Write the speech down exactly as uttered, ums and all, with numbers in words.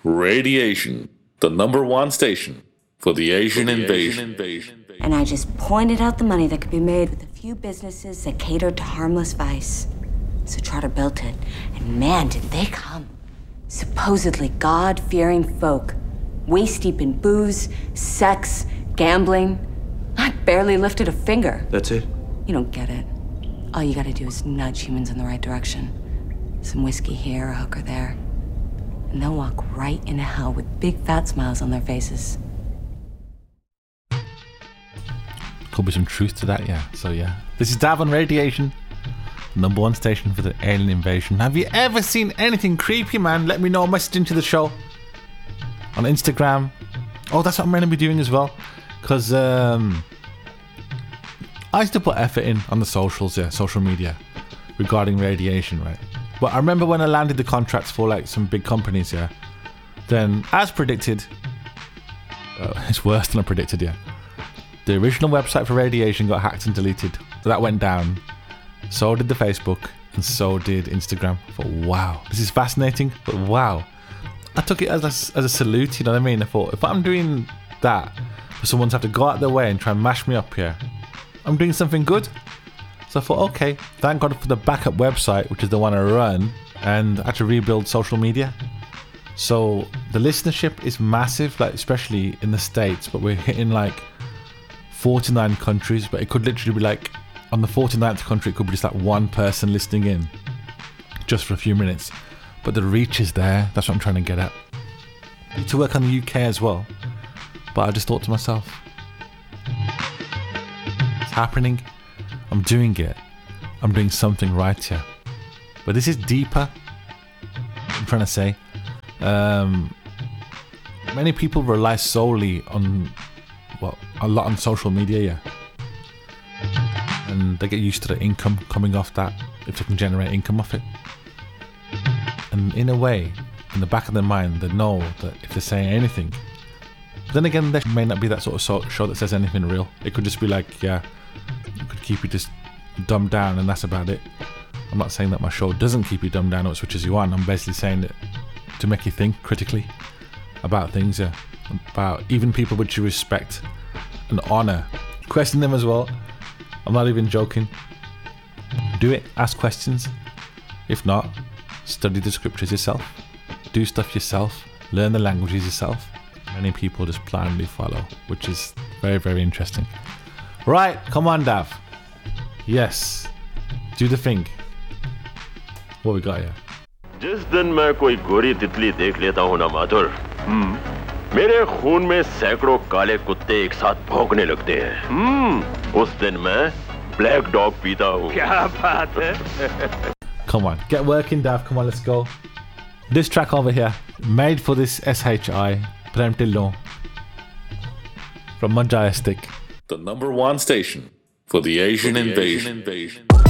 Radiation, the number one station for the Asian invasion. And I just pointed out the money that could be made with a few businesses that catered to harmless vice. So Trotter built it, and man, did they come. Supposedly God-fearing folk, waist-deep in booze, sex, gambling. I barely lifted a finger. That's it? You don't get it. All you gotta do is nudge humans in the right direction. Some whiskey here, a hooker there. And they'll walk right into hell with big fat smiles on their faces. Could be some truth to that, yeah. So yeah. This is Dav on Radiation, number one station for the alien invasion. Have you ever seen anything creepy, man? Let me know, message into the show. On Instagram. Oh, that's what I'm going to be doing as well. Because um, I used to put effort in on the socials, yeah, social media, regarding radiation, right? But I remember when I landed the contracts for like some big companies, yeah, then as predicted, uh, it's worse than I predicted, yeah. The original website for radiation got hacked and deleted. That went down. So did the Facebook, and so did Instagram. I thought, wow, this is fascinating, but wow. I took it as a, as a salute, you know what I mean? I thought, if I'm doing that, for someone to have to go out their way and try and mash me up here, I'm doing something good. So I thought, okay, thank God for the backup website, which is the one I run, and I had to rebuild social media. So the listenership is massive, like especially in the States, but we're hitting like forty-nine countries, but it could literally be like, on the forty-ninth country, it could be just like one person listening in, just for a few minutes. But the reach is there, that's what I'm trying to get at. I need to work on the U K as well, but I just thought to myself, it's happening, I'm doing it, I'm doing something right here. But this is deeper, I'm trying to say. Um, many people rely solely on, well, a lot on social media, yeah. And they get used to the income coming off that, if they can generate income off it. And in a way, in the back of their mind, they know that if they're saying anything, but then again, there may not be that sort of show that says anything real. It could just be like, yeah, it could keep you just dumbed down and that's about it. I'm not saying that my show doesn't keep you dumbed down or it switches you on. I'm basically saying it to make you think critically about things, yeah. About even people which you respect and honour. Question them as well. I'm not even joking. Do it, ask questions. If not, study the scriptures yourself. Do stuff yourself. Learn the languages yourself. Many people just blindly follow, which is very, very interesting. Right, come on, Dav. Yes, do the thing. What we got here? जिस दिन मैं कोई गोरी तितली देख लेता हूँ ना माधुर, मेरे खून में सैकड़ों काले कुत्ते एक साथ भौंकने लगते हैं। उस दिन मैं ब्लैक डॉग पीता हूँ। क्या बात है? Come on, get working, Dav. Come on, let's go. This track over here, made for this S H I, Prem Tillon, from Majestic. The number one station for the Asian invasion.